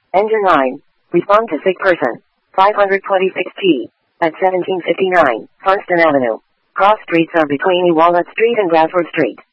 Engine 9. Respond to sick person. 526G. At 1759, Funston Avenue. Cross streets are between Walnut Street and Bradford Street.